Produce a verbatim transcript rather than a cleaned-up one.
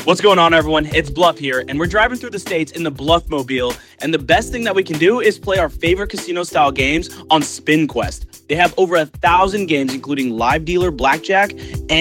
What's going on, everyone? It's Bluff here, and we're driving through the states in the Bluff-mobile, and the best thing that we can do is play our favorite casino-style games on SpinQuest. They have over a thousand games, including live dealer blackjack and